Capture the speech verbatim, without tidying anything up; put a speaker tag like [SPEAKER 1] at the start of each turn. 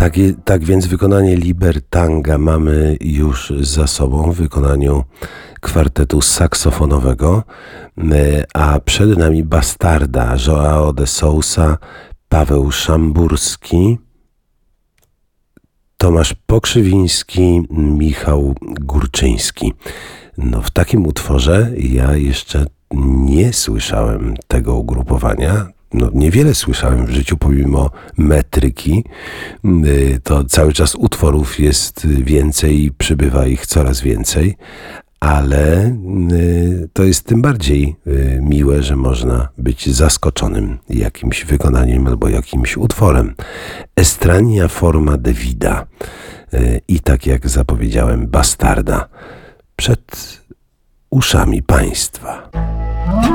[SPEAKER 1] Tak, je- tak więc wykonanie Libertanga mamy już za sobą w wykonaniu kwartetu saksofonowego, e, a przed nami Bastarda, João de Sousa, Paweł Szamburski, Tomasz Pokrzywiński, Michał Górczyński. No, w takim utworze ja jeszcze nie słyszałem tego ugrupowania. No, niewiele słyszałem w życiu, pomimo metryki. Y, To cały czas utworów jest więcej i przybywa ich coraz więcej, ale y, to jest tym bardziej y, miłe, że można być zaskoczonym jakimś wykonaniem albo jakimś utworem. Estrania forma de vida y, i tak jak zapowiedziałem, Bastarda przed uszami państwa.